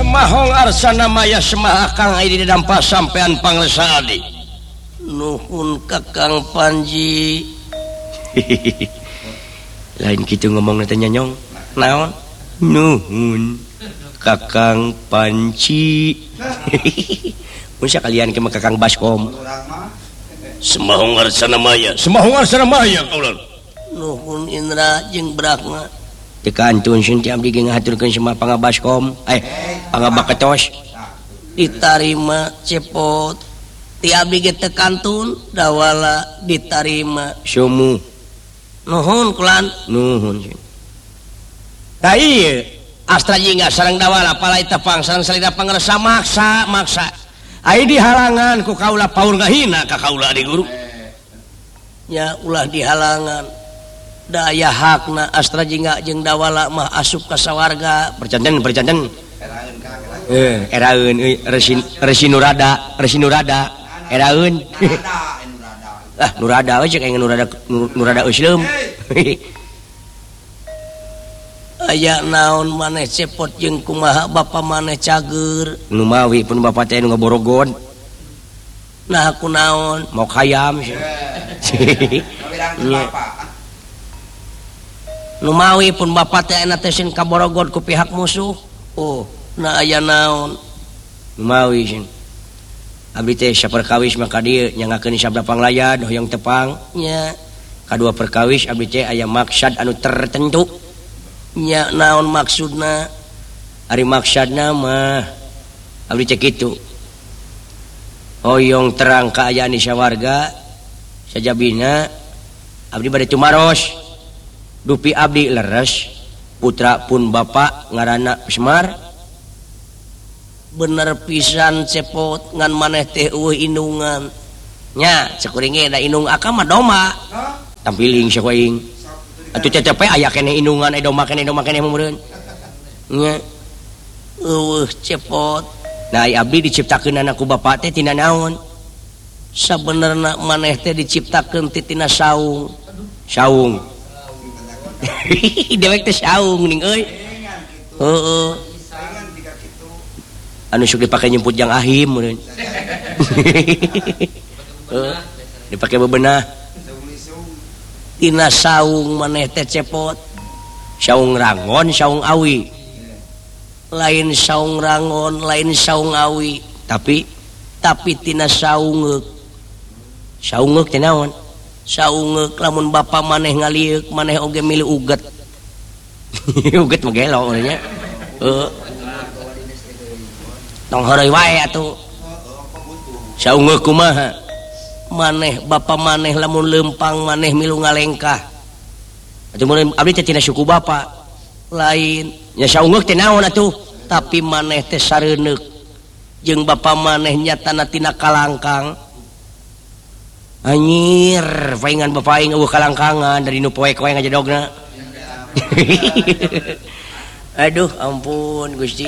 Semahong arsana maya semaha Kang di dampak sampean panglesadi. Nuhun Kakang Panji. Lain gitu ngomong nanti nyong. Naon? Nuhun Kakang Panji. Masa kalian ke Kakang Baskom. Semahong arsana maya. Semahong arsana maya kaulan. Nuhun Indra jeung Brahma. Tekantun sinti abdi ge ngahaturkeun sama pangabaskom pangabaketos Ditarima cepot ti abdi ge tekantun dawala ditarima sumu nuhun kulan nuhun da ieu astra jingga sareng dawala palai tepang sareng salida pangresa maksa ai dihalangan ku kaula paur ngahina ka kaula di guru nya ulah dihalangan daya hakna astra jingga jeung dawala mah asup ka sawarga percanten eraeun resi nurada eraeun nurada we cek nurada usleum aya naon maneh cepot jeung kumaha bapa maneh cager nu mawi pun bapa teh nu ngaborogon nah aku naon mau hayam Numawi pun bapak teh enak tesin kaborogon ku pihak musuh. Oh, nah aya naon? Numawi sin. Abdi teh saperkawis maka dieu nyangakeun sabda panglayad hoyong tepang. Nya. Kadua perkawis abdi teh aya maksad anu tertentu. Nya naon maksudna? Ari maksadna mah abdi teh kitu. Hoyong terang kaayaan di sawarga sajabina abdi bade tumaros. Dupi abdi leres putra pun bapak ngaranna Semar bener pisan cepot ngan maneh teh eueuh indungan nya cekuring da indung akam mah doma tampiling sakuing atuh tetep aya keneh indungan doma keneh meureun nya eueuh cepot nah abdi diciptakeun anak ku bapak teh tina naon sabenerna maneh teh diciptakeun ti tina saung dewek teh saung ning euy. Heeh. Anu sok dipake nyemput jang ahim meureun. Heeh. Dipake bebenah. Tina saung maneh teh cepot. Saung rangon, saung awi. Lain saung rangon, lain saung awi. Tapi tina saungeuk. Saungeuk teh naon? Saungeuk lamun bapa maneh ngalieuk maneh oge milih uget. Uget mah gelo nya. Tong heureui wae atuh. Saungeuk kumaha? Maneh bapa maneh lamun leumpang maneh milu ngalengkah. Atuh mun abdi teh tina suku bapa. Lain nya saungeuk teh naon atuh? Tapi maneh teh sareuneuk. Jeung bapa maneh nyatana tina kalangkang. Anjir, paingan bapaing eueuh kalangkangan dari nu poek-poek ngajadogna. Aduh, ampun Gusti.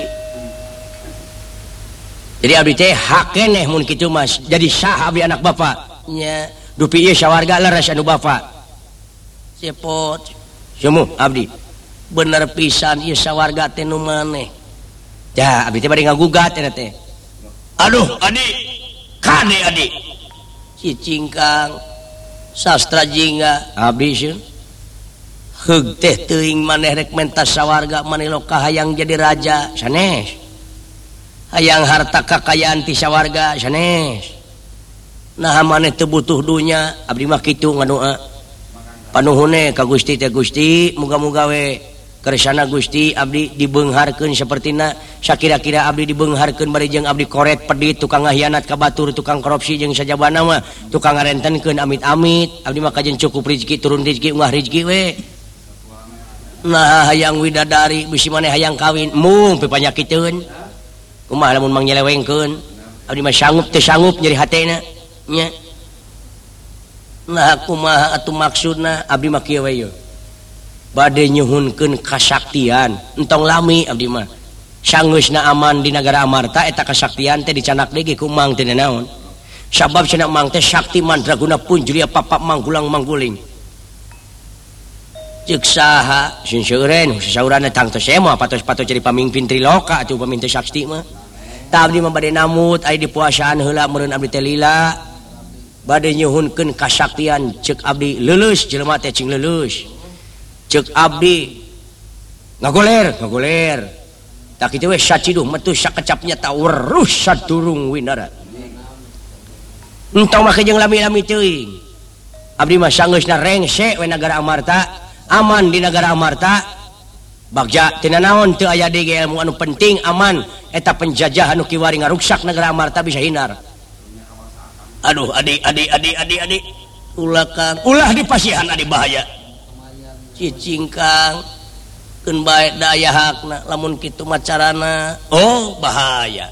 Jadi abdi teh hak keneh mun kitu Mas. Jadi saha abdi anak bapak? Nya, dupi ieu sawarga leres anu bapak. Cepot. Sumu abdi. Bener pisan ieu sawarga teh nu maneh. Ya, abdi teh bade ngagugat eta teh. Aduh, Adi. Kade Adi. Cicingkang sastra jingga abdi sieun heug teh teuing maneh rek mentas sawarga maneh loka hayang jadi raja sanes hayang harta kakayaan ti sawarga sanes nah maneh teu butuh dunya abdi mah kitu ngadoa panuhune ka Gusti teh Gusti muga-muga we kersana Gusti abdi dibeungharkeun sapertina sakira-kira abdi dibeungharkeun bari jeung abdi koret pedit tukang ngahianat ka batur tukang korupsi jeung sajabana mah tukang ngarentenkeun amit-amit abdi mah kajen cukup rezeki turun rezeki ungah rezeki we nah hayang widadari bisi maneh hayang kawin mung pipanyakiteun kumaha lamun mang nyelewengkeun abdi mah sanggup teu sanggup nyeri hatena nya nah kumaha atuh maksudna abdi mah kieu we bade nyuhunkeun kasaktian entong lami abdi mah sanggeusna aman di negara Amarta eta kasaktian teh dicanak deui ku mang teh naon sabab cenah mang teh sakti mandraguna punjulya papak manggulang mangguling Cek saha seueureun sasaurana tangtos saya mah patos-patos jadi pamimpin Triloka atuh pamimpin sakti mah. Ta abdi mah bade namut aya di puasaan heula meureun abdi teh lila. Bade nyuhunkeun kasaktian cek abdi leuleus jelema teh cing leuleus. Cek abdi ngagoler. Tak kitu we saciduh metu sakecapnya ta weruh sadurung winara. Entong make jeung lami-lami teuing. Abdi mah sanggeusna rengse we nagara Amarta, aman di negara Amarta. Bagja tina naon teu aya deui ilmu anu penting aman eta penjajah anu kiwari ngaruksak negara Amarta bisa hinar. Aduh adik. Ulah dipasihan adik bahaya. Cicing Kang keun bae daya hakna lamun kitu macarana oh bahaya.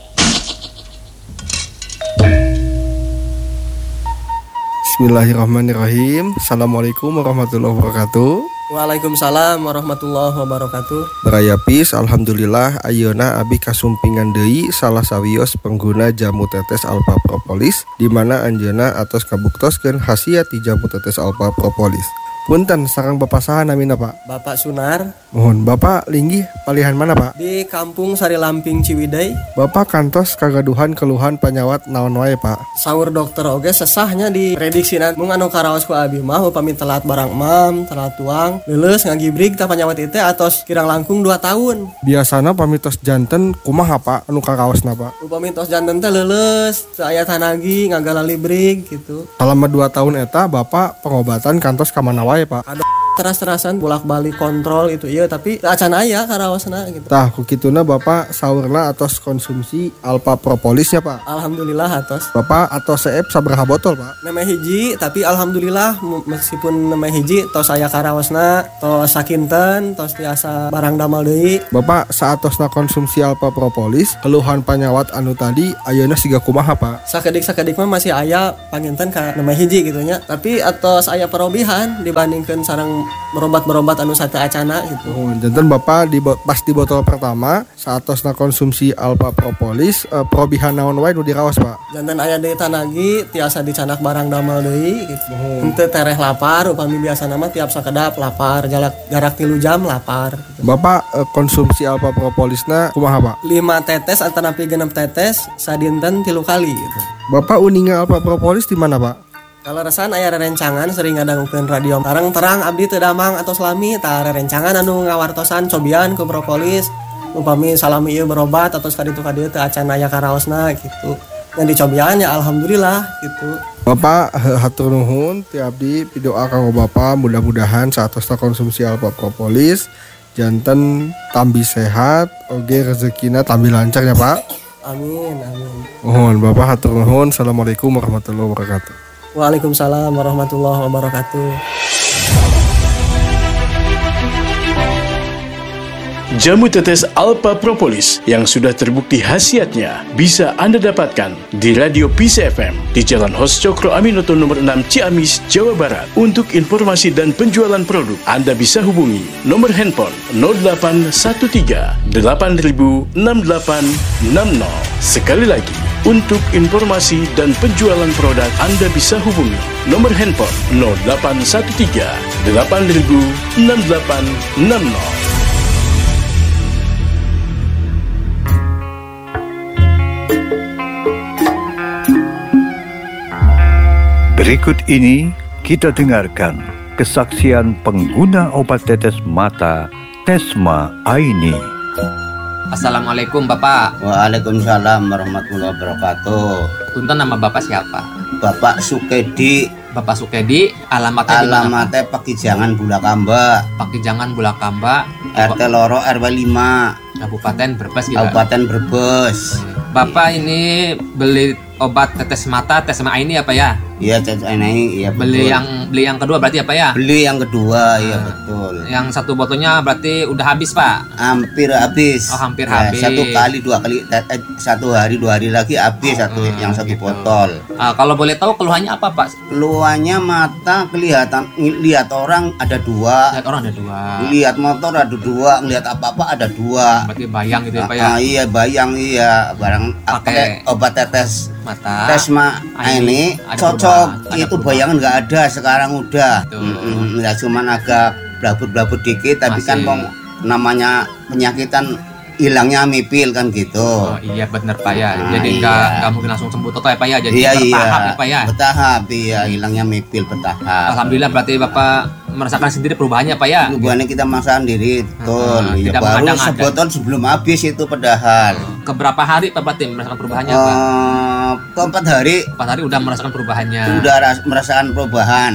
Bismillahirrahmanirrahim. Assalamualaikum warahmatullahi wabarakatuh. Waalaikumsalam warahmatullahi wabarakatuh. Beraya pis, alhamdulillah ayeuna abi kasumpingan deui salah sawios pengguna jamu tetes Alpha Propolis di mana anjeunna atos kabuktoskeun khasiat ti jamu tetes Alpha Propolis. Punten sareng Bapak saha namina Pak? Bapak Sunar. Mohon Bapak linggih palihan mana Pak? Di Kampung Sari Lamping Ciwidey. Bapak kantos kagaduhan keluhan panyawat naon wae Pak? Saur dokter oge sesahnya di prediksinan mung anu karaos ku abi mah upami telat barang mam, telat tuang, leuleus ngagibrig tah panyawat ieu teh atos kirang langkung 2 tahun. Biasana pamitos janten kumaha Pak anu karaosna Pak? Upami tos janten teh leuleus, teu aya tanagi, ngagalali brig gitu. Selama 2 tahun eta Bapak pengobatan kantos ka mana wae Pak? Ada teras-terasan bolak-balik kontrol itu iya tapi acan aya karaosna gitu. Tah kukituna Bapak saurna atos konsumsi Alpha Propolisnya Pak. Alhamdulillah atos. Bapak atos seep sabaraha botol Pak? Nemeh hiji tapi alhamdulillah meskipun nemeh hiji tos aya karaosna tos sakinten tos tiasa barang damel deui. Bapak saatosna konsumsi Alpha Propolis keluhan panyawat anu tadi ayeuna siga kumaha Pak? Sakedik mah masih aya panginten ka nemeh hiji gitu nya tapi atos aya perobihan dibandingkeun sareng berobat anu sate acana gitu. Oh, janten Bapak pas di botol pertama saatosna konsumsi Alpha Propolis perobihan naon wae nu diraos Pak? Janten aya deui tanagi tiasa dicanak barang damel deui gitu. Henteu tereh lapar upami biasana mah tiap sakedap lapar jarak 3 jam lapar gitu. Bapak konsumsi Alpha Propolisna kumaha Pak? 5 tetes atanapi 6 tetes sadinten 3 kali gitu. Bapak uninga Alpha Propolis di mana Pak? Kalau resan aya rerencangan sering ngadangukeun radio terang abdi teu damang atau selami tah rerencangan anu ngawartosan cobian ku propolis upami salami ieu berobat atau kaditu kadieu teu acan aya karaosna gitu. Yang dicobian ya alhamdulillah gitu. Bapak hatur nuhun ti abdi pidoa kanggo Bapak mudah-mudahan saatosna konsumsi Alpha Propolis janten tambi sehat oge rezekina tambi lancar ya Pak. Amin. Mohon Bapak hatur nuhun. Assalamualaikum warahmatullahi wabarakatuh. Waalaikumsalam warahmatullahi wabarakatuh. Jamu tetes Alpha Propolis yang sudah terbukti khasiatnya bisa Anda dapatkan di Radio Peace FM di Jalan Hos Cokro Aminoto nomor 6 Ciamis, Jawa Barat. Untuk informasi dan penjualan produk, Anda bisa hubungi nomor handphone 0813 8000 6860. Sekali lagi, untuk informasi dan penjualan produk, Anda bisa hubungi nomor handphone 0813 8000 6860. Berikut ini kita dengarkan kesaksian pengguna obat tetes mata Tesma Aini. Assalamualaikum Bapak. Waalaikumsalam warahmatullahi wabarakatuh. Punten, nama Bapak siapa? Bapak Sukedi. Bapak Sukedi, alamatnya di mana? Alamatnya Pakijangan Bulakamba. Pakijangan Bulakamba, RT Loro RW 5. Kabupaten Brebes gitu. Kabupaten Brebes. Bapak ini beli obat tetes mata Tesma Aini apa ya? Iya, ini iya betul. Beli yang kedua berarti apa ya? Beli yang kedua, iya betul. Yang satu botolnya berarti udah habis, Pak? Hampir habis. Oh, hampir habis. 1 kali 2 kali 1 hari 2 hari lagi habis yang satu gitu. botol. Kalau boleh tahu keluhannya apa, Pak? Keluhannya mata kelihatan, lihat orang ada 2. Lihat orang ada 2. Lihat motor ada 2, ngelihat apa-apa ada 2. Berarti bayang gitu ya, Pak ya? Iya, bayang iya. Barang pakai obat tetes mata Tesma ini cocok. Itu bayangan nggak ada sekarang udah. Nggak cuman agak blabut dikit tapi kan namanya penyakitan hilangnya mipil kan gitu. Oh iya bener Pak ya. Jadi nggak mungkin langsung sembuh total ya Pak ya. Jadi bertahap ya Pak ya. Bertahap iya, hilangnya mipil bertahap. Alhamdulillah berarti Bapak merasakan sendiri perubahannya Pak ya. Perubahannya kita merasakan sendiri betul. Ya, tidak baru sebotol sebelum habis itu padahal. Keberapa hari Pak berarti merasakan perubahannya Pak? Ke 4 hari. 4 hari udah merasakan perubahannya. Udah merasakan perubahan.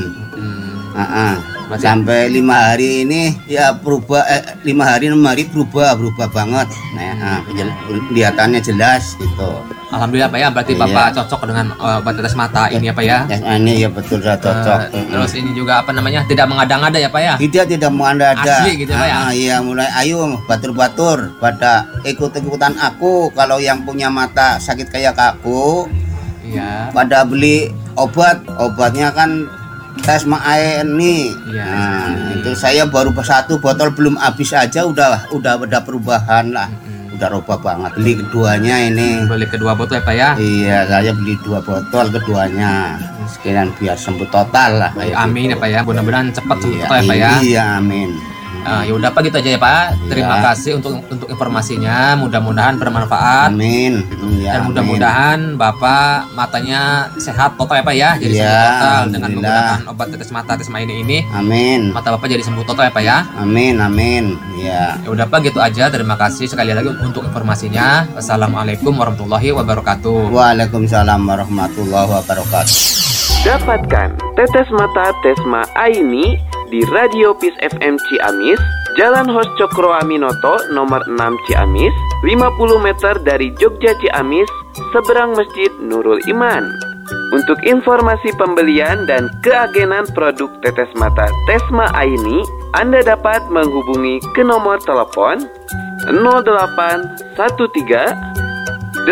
Sampai 5 hari ini ya berubah 5 hari 6 hari berubah banget. Nah, kelihatannya jelas gitu. Alhamdulillah Pak ya, berarti Bapak cocok dengan obat tetes mata ini ya Pak ya. Ini ya betul sudah cocok. Terus ini juga apa namanya? Tidak mengada-ngada ya Pak ya. Tidak mengada-ngada. Asli gitu Pak ya. Iya, mulai ayo batur-batur pada ikut-ikutan aku kalau yang punya mata sakit kayak aku. Iya. Pada beli obatnya kan Tesma ini. Ya, itu saya baru 1 botol belum habis aja udah ada perubahan lah. Udah robah banget. Beli keduanya ini. Beli kedua botol ya Pak ya? Iya, saya beli 2 botol keduanya. Sekalian biar sembuh total lah. Amin ya Pak ya. Mudah-mudahan cepat sembuh total ya Pak ya. Iya, amin. Ya udah Pak gitu aja ya Pak. Terima kasih untuk informasinya. Mudah-mudahan bermanfaat. Amin. Ya, dan mudah-mudahan Bapak matanya sehat total ya Pak ya. Jadi sembuh total dengan menggunakan obat tetes mata Tesma ini. Amin. Mata Bapak jadi sembuh total ya Pak ya. Amin. Ya. Ya udah Pak gitu aja. Terima kasih sekali lagi untuk informasinya. Wassalamualaikum warahmatullahi wabarakatuh. Waalaikumsalam warahmatullahi wabarakatuh. Dapatkan tetes mata Tesma Aini di Radio Peace FM Ciamis, Jalan Hos Cokro Aminoto nomor 6 Ciamis, 50 meter dari Jogja Ciamis, seberang Masjid Nurul Iman. Untuk informasi pembelian dan keagenan produk tetes mata Tesma Aini, Anda dapat menghubungi ke nomor telepon 0813 8000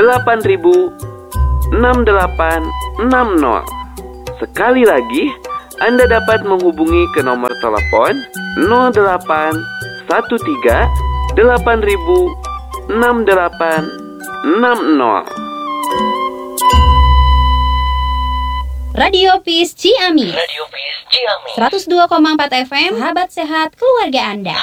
6860. Sekali lagi, Anda dapat menghubungi ke nomor telepon 0813 8000 6860. Radio Peace Ciamis. 102,4 FM. Sahabat sehat keluarga Anda.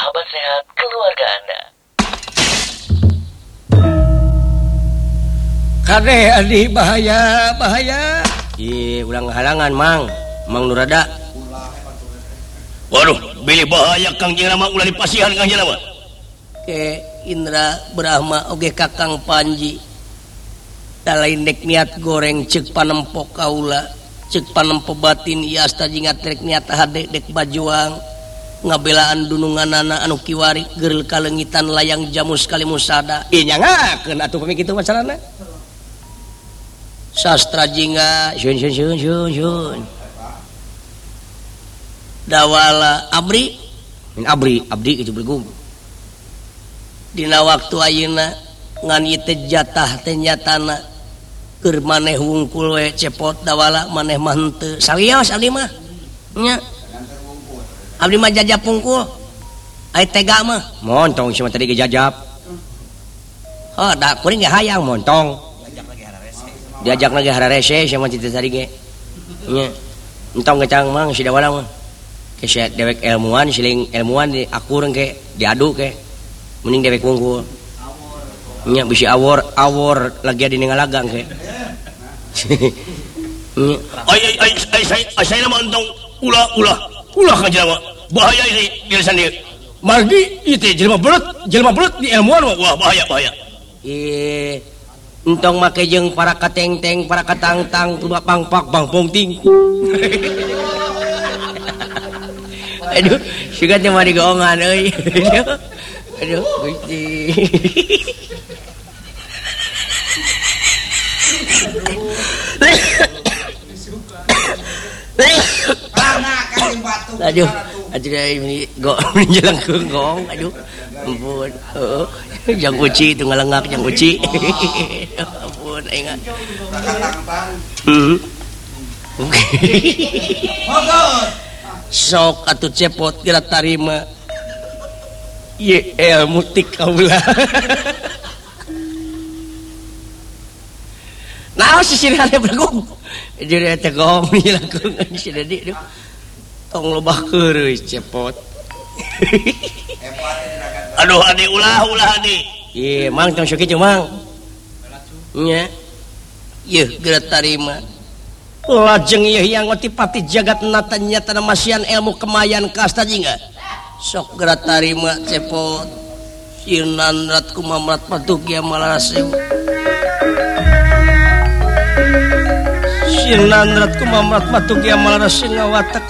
Kade adi bahaya. Ulang halangan Mang Nurada. Waduh, beli bahaya Kang Jelama ulah dipasihan Kang Jelama. Ke Indra Brahma oge Kakang Panji. Dalain dek niat goreng ceuk panempok kaula, ceuk panempo batin iasta jingat rek niat hade dek bajuang. Ngabelaan dununganana anu kiwari geurel kalengitan layang jamu sekali musada. Ieu nyangakeun atuh pami kitu masalahna. Sastra jingga syun dawala abri itu bergum dina waktu ayeuna ngan ieu teh jatah teh nyatana keur maneh wungkul we cepot dawala maneh mah henteu sawios abdi mah nya abdi mah jajab wungkul ai tega mah montong sia tadi ge jajab da kuring ge hayang montong diajak lagi hararese sama cita tadi ge nya entong kecang mang si dawala mah ke dewek ilmuwan siling ilmuwan di akurang ke diadu ke mending dewek wungkul nya bisi awor lagi adi ngalagang ke saya nama entong ulah ka jelema bahaya ini dirisan dia margi itu jelema belut di ilmuwan wah bahaya entong make jeung para kateng-teng, para katang-tang, tuba pangpak, bang pongting. Aduh, sigat mah digoongan euy. Aduh, Gusti. Aduh, ini menjelang gong, aduh, ampun. Jang uci itu ngalengak jang uci. Ampun ingat. Sok atuh cepot gerak tarima. Ye ilmu tik kaula. Naon sisirane bergum. Jadi teh gong dilakukan si Dedi. Tong lobah keureuy cepot. Aduh adi ulah adi. Iya mang tong syuki mang. Nya. Yeuh geura tarima. Lajeng ieu yang ngotipati jagat nata nyata masian ilmu kemayan kasta jingga. Sok geura tarima cepot. Sinandrat kumamrat patugia malaraseu. Sinandrat kumamrat patugia malaraseu ngawatak